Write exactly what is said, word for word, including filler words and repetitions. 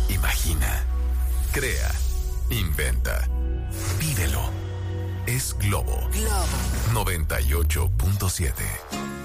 Imagina, crea, inventa, vívelo. Es Globo. Globo noventa y ocho punto siete.